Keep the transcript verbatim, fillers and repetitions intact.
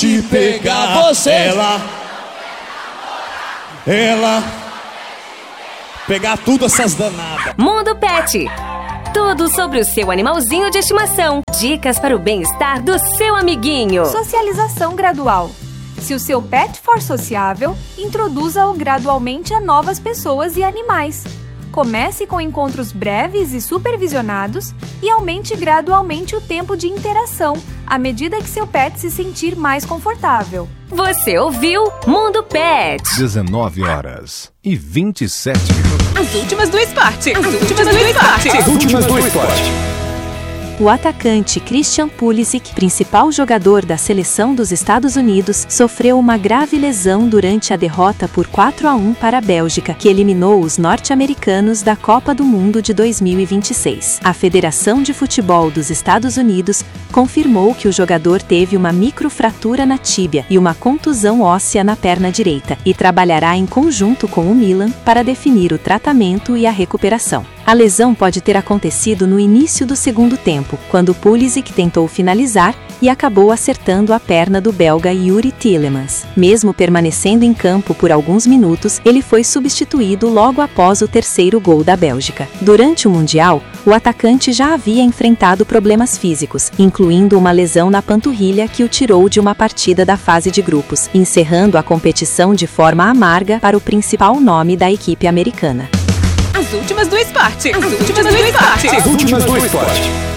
te pegar. Você. Ela. Ela. Pegar tudo essas danadas. Mundo Pet. Tudo sobre o seu animalzinho de estimação. Dicas para o bem-estar do seu amiguinho. Socialização gradual. Se o seu pet for sociável, introduza-o gradualmente a novas pessoas e animais. Comece com encontros breves e supervisionados e aumente gradualmente o tempo de interação, à medida que seu pet se sentir mais confortável. Você ouviu Mundo Pet. dezenove horas e vinte e sete minutos. As últimas do esporte. As últimas do esporte. As últimas do esporte. O atacante Christian Pulisic, principal jogador da seleção dos Estados Unidos, sofreu uma grave lesão durante a derrota por quatro a um para a Bélgica, que eliminou os norte-americanos da Copa do Mundo de dois mil e vinte e seis. A Federação de Futebol dos Estados Unidos confirmou que o jogador teve uma microfratura na tíbia e uma contusão óssea na perna direita, e trabalhará em conjunto com o Milan para definir o tratamento e a recuperação. A lesão pode ter acontecido no início do segundo tempo, quando Pulisic tentou finalizar e acabou acertando a perna do belga Yuri Tielemans. Mesmo permanecendo em campo por alguns minutos, ele foi substituído logo após o terceiro gol da Bélgica. Durante o Mundial, o atacante já havia enfrentado problemas físicos, incluindo uma lesão na panturrilha que o tirou de uma partida da fase de grupos, encerrando a competição de forma amarga para o principal nome da equipe americana. As últimas do esporte. As últimas do esporte. As últimas do esporte.